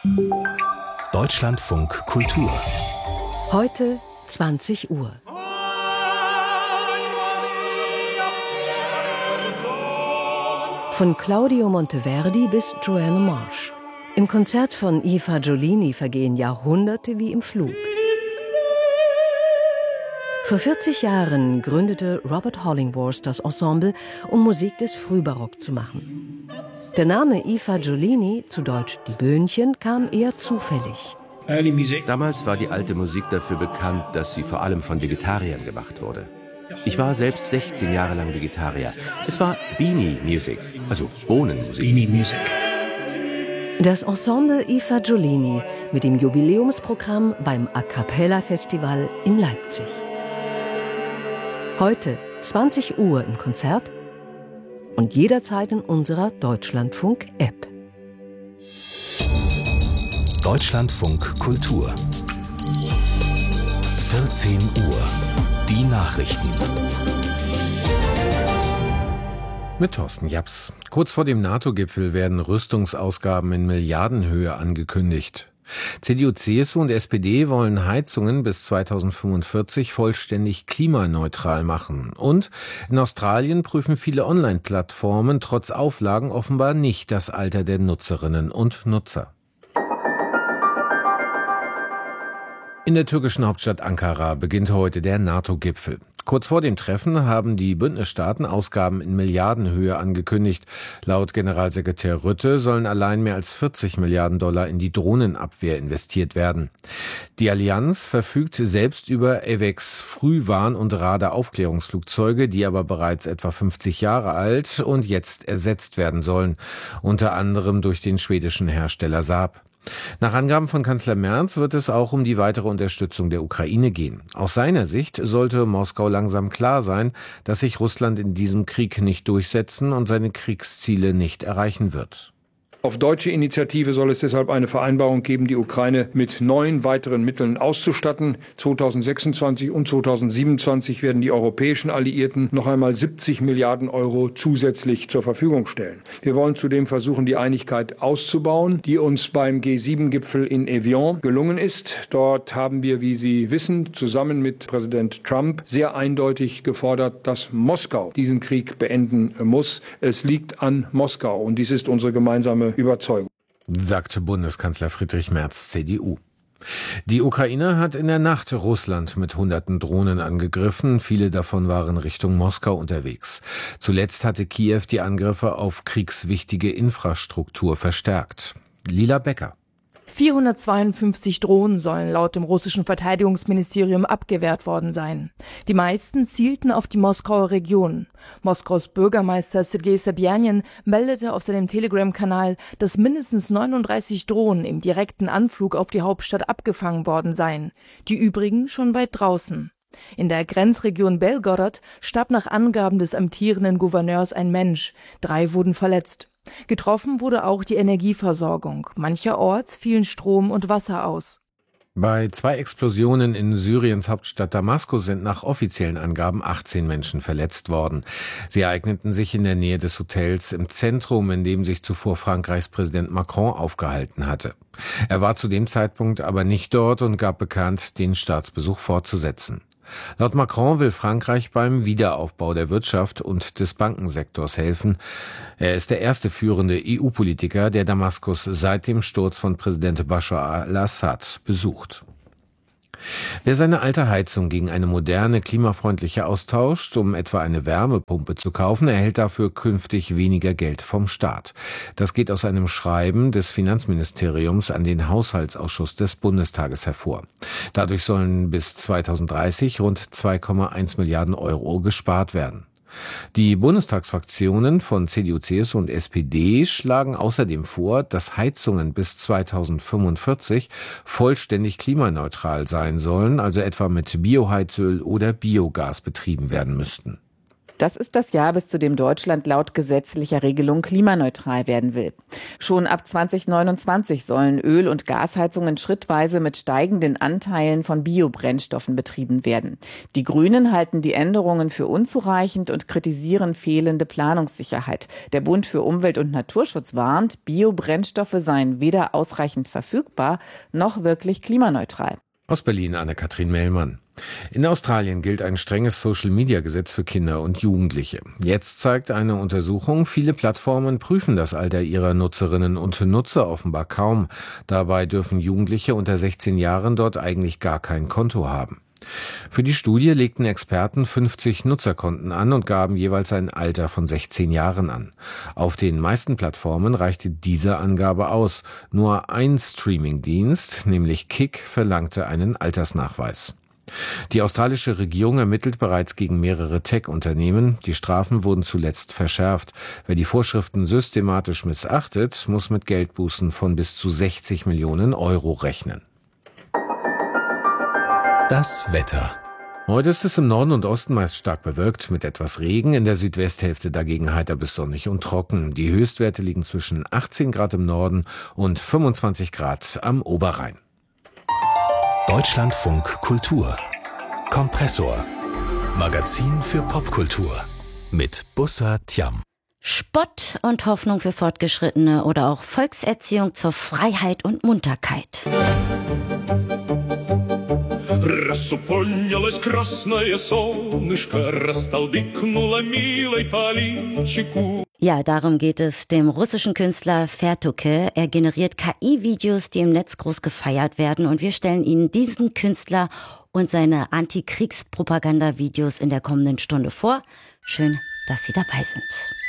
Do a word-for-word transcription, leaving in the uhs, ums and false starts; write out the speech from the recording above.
Deutschlandfunk Kultur. Heute zwanzig Uhr. Von Claudio Monteverdi bis Joanna Marsh. Im Konzert von I Fagiolini vergehen Jahrhunderte wie im Flug. Vor vierzig Jahren gründete Robert Hollingworth das Ensemble, um Musik des Frühbarock zu machen. Der Name I Fagiolini, zu Deutsch die Böhnchen, kam eher zufällig. Damals war die alte Musik dafür bekannt, dass sie vor allem von Vegetariern gemacht wurde. Ich war selbst sechzehn Jahre lang Vegetarier. Es war Beanie Music, also Bohnenmusik. Beanie Music. Das Ensemble I Fagiolini mit dem Jubiläumsprogramm beim A Cappella Festival in Leipzig. Heute zwanzig Uhr im Konzert und jederzeit in unserer Deutschlandfunk-App. Deutschlandfunk Kultur. vierzehn Uhr. Die Nachrichten. Mit Thorsten Japs. Kurz vor dem NATO-Gipfel werden Rüstungsausgaben in Milliardenhöhe angekündigt. C D U, C S U und S P D wollen Heizungen bis zweitausendfünfundvierzig vollständig klimaneutral machen. Und in Australien prüfen viele Online-Plattformen trotz Auflagen offenbar nicht das Alter der Nutzerinnen und Nutzer. In der türkischen Hauptstadt Ankara beginnt heute der NATO-Gipfel. Kurz vor dem Treffen haben die Bündnisstaaten Ausgaben in Milliardenhöhe angekündigt. Laut Generalsekretär Rutte sollen allein mehr als vierzig Milliarden Dollar in die Drohnenabwehr investiert werden. Die Allianz verfügt selbst über AWACS Frühwarn- und Radaraufklärungsflugzeuge, die aber bereits etwa fünfzig Jahre alt und jetzt ersetzt werden sollen, unter anderem durch den schwedischen Hersteller Saab. Nach Angaben von Kanzler Merz wird es auch um die weitere Unterstützung der Ukraine gehen. Aus seiner Sicht sollte Moskau langsam klar sein, dass sich Russland in diesem Krieg nicht durchsetzen und seine Kriegsziele nicht erreichen wird. Auf deutsche Initiative soll es deshalb eine Vereinbarung geben, die Ukraine mit neun weiteren Mitteln auszustatten. zweitausendsechsundzwanzig und zweitausendsiebenundzwanzig werden die europäischen Alliierten noch einmal siebzig Milliarden Euro zusätzlich zur Verfügung stellen. Wir wollen zudem versuchen, die Einigkeit auszubauen, die uns beim G sieben Gipfel in Evian gelungen ist. Dort haben wir, wie Sie wissen, zusammen mit Präsident Trump sehr eindeutig gefordert, dass Moskau diesen Krieg beenden muss. Es liegt an Moskau und dies ist unsere gemeinsame Überzeugung, sagte Bundeskanzler Friedrich Merz, C D U. Die Ukraine hat in der Nacht Russland mit hunderten Drohnen angegriffen. Viele davon waren Richtung Moskau unterwegs. Zuletzt hatte Kiew die Angriffe auf kriegswichtige Infrastruktur verstärkt. Lila Becker. vierhundertzweiundfünfzig Drohnen sollen laut dem russischen Verteidigungsministerium abgewehrt worden sein. Die meisten zielten auf die Moskauer Region. Moskaus Bürgermeister Sergei Sobjanin meldete auf seinem Telegram-Kanal, dass mindestens neununddreißig Drohnen im direkten Anflug auf die Hauptstadt abgefangen worden seien. Die übrigen schon weit draußen. In der Grenzregion Belgorod starb nach Angaben des amtierenden Gouverneurs ein Mensch. Drei wurden verletzt. Getroffen wurde auch die Energieversorgung. Mancherorts fielen Strom und Wasser aus. Bei zwei Explosionen in Syriens Hauptstadt Damaskus sind nach offiziellen Angaben achtzehn Menschen verletzt worden. Sie ereigneten sich in der Nähe des Hotels im Zentrum, in dem sich zuvor Frankreichs Präsident Macron aufgehalten hatte. Er war zu dem Zeitpunkt aber nicht dort und gab bekannt, den Staatsbesuch fortzusetzen. Laut Macron will Frankreich beim Wiederaufbau der Wirtschaft und des Bankensektors helfen. Er ist der erste führende E U-Politiker, der Damaskus seit dem Sturz von Präsident Bashar al-Assad besucht. Wer seine alte Heizung gegen eine moderne, klimafreundliche austauscht, um etwa eine Wärmepumpe zu kaufen, erhält dafür künftig weniger Geld vom Staat. Das geht aus einem Schreiben des Finanzministeriums an den Haushaltsausschuss des Bundestages hervor. Dadurch sollen bis zweitausenddreißig rund zwei Komma eins Milliarden Euro gespart werden. Die Bundestagsfraktionen von C D U, C S U und S P D schlagen außerdem vor, dass Heizungen bis zweitausendfünfundvierzig vollständig klimaneutral sein sollen, also etwa mit Bioheizöl oder Biogas betrieben werden müssten. Das ist das Jahr, bis zu dem Deutschland laut gesetzlicher Regelung klimaneutral werden will. Schon ab zweitausendneunundzwanzig sollen Öl- und Gasheizungen schrittweise mit steigenden Anteilen von Biobrennstoffen betrieben werden. Die Grünen halten die Änderungen für unzureichend und kritisieren fehlende Planungssicherheit. Der Bund für Umwelt und Naturschutz warnt, Biobrennstoffe seien weder ausreichend verfügbar noch wirklich klimaneutral. Aus Berlin Anne-Kathrin Mellmann. In Australien gilt ein strenges Social-Media-Gesetz für Kinder und Jugendliche. Jetzt zeigt eine Untersuchung, viele Plattformen prüfen das Alter ihrer Nutzerinnen und Nutzer offenbar kaum. Dabei dürfen Jugendliche unter sechzehn Jahren dort eigentlich gar kein Konto haben. Für die Studie legten Experten fünfzig Nutzerkonten an und gaben jeweils ein Alter von sechzehn Jahren an. Auf den meisten Plattformen reichte diese Angabe aus. Nur ein Streamingdienst, nämlich Kick, verlangte einen Altersnachweis. Die australische Regierung ermittelt bereits gegen mehrere Tech-Unternehmen. Die Strafen wurden zuletzt verschärft. Wer die Vorschriften systematisch missachtet, muss mit Geldbußen von bis zu sechzig Millionen Euro rechnen. Das Wetter. Heute ist es im Norden und Osten meist stark bewölkt mit etwas Regen, in der Südwesthälfte dagegen heiter bis sonnig und trocken. Die Höchstwerte liegen zwischen achtzehn Grad im Norden und fünfundzwanzig Grad am Oberrhein. Deutschlandfunk Kultur. Kompressor. Magazin für Popkultur. Mit Bussa Tiam. Spott und Hoffnung für Fortgeschrittene oder auch Volkserziehung zur Freiheit und Munterkeit. Рассупонилось красное солнышко, растолдыкнуло милой по личику. Ja, darum geht es dem russischen Künstler Fertuke. Er generiert K I-Videos, die im Netz groß gefeiert werden. Und wir stellen Ihnen diesen Künstler und seine Antikriegspropaganda-Videos in der kommenden Stunde vor. Schön, dass Sie dabei sind.